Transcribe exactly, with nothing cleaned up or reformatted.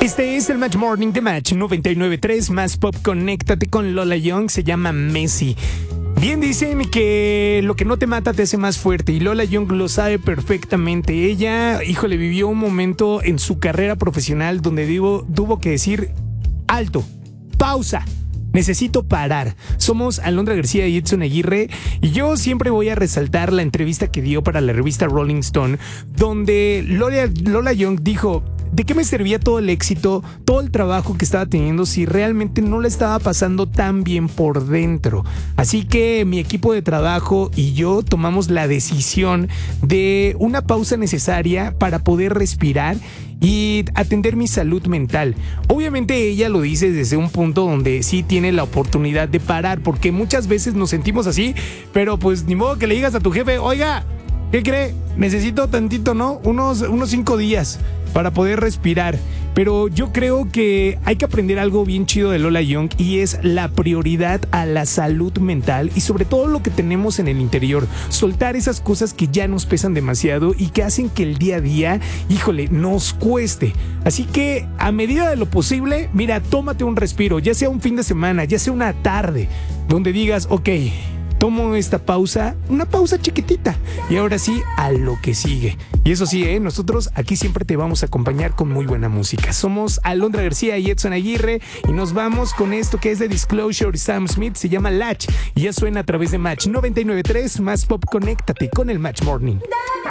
Este es el Match Morning de Match noventa y nueve punto tres, más pop. Conéctate con Lola Young, se llama Messi. Bien dicen que lo que no te mata te hace más fuerte, y Lola Young lo sabe perfectamente. Ella, híjole, vivió un momento en su carrera profesional donde digo, tuvo que decir alto, pausa. Necesito parar. Somos Alondra García y Edson Aguirre, y yo siempre voy a resaltar la entrevista que dio para la revista Rolling Stone, donde Lola, Lola Young dijo: ¿de qué me servía todo el éxito, todo el trabajo que estaba teniendo si realmente no la estaba pasando tan bien por dentro? Así que mi equipo de trabajo y yo tomamos la decisión de una pausa necesaria para poder respirar y atender mi salud mental. Obviamente ella lo dice desde un punto donde sí tiene la oportunidad de parar, porque muchas veces nos sentimos así, pero pues ni modo que le digas a tu jefe: oiga, ¿qué cree? Necesito tantito, ¿no? Unos, unos cinco días para poder respirar. Pero yo creo que hay que aprender algo bien chido de Lola Young, y es la prioridad a la salud mental y sobre todo lo que tenemos en el interior. Soltar esas cosas que ya nos pesan demasiado y que hacen que el día a día, híjole, nos cueste. Así que a medida de lo posible, mira, tómate un respiro, ya sea un fin de semana, ya sea una tarde, donde digas: ok, tomo esta pausa, una pausa chiquitita, y ahora sí, a lo que sigue. Y eso sí, ¿eh? Nosotros aquí siempre te vamos a acompañar con muy buena música. Somos Alondra García y Edson Aguirre, y nos vamos con esto que es de Disclosure y Sam Smith, se llama Latch, y ya suena a través de Match noventa y nueve punto tres, más pop. Conéctate con el Match Morning.